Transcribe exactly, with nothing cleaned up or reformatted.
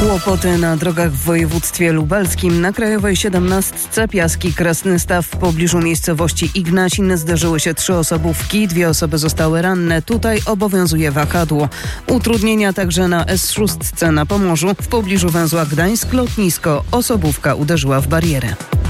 Kłopoty na drogach w województwie lubelskim. Na Krajowej siedemnastce Piaski Krasny Staw w pobliżu miejscowości Ignacin zdarzyły się trzy osobówki, dwie osoby zostały ranne. Tutaj obowiązuje wahadło. Utrudnienia także na S sześć na Pomorzu. W pobliżu węzła Gdańsk lotnisko osobówka uderzyła w barierę.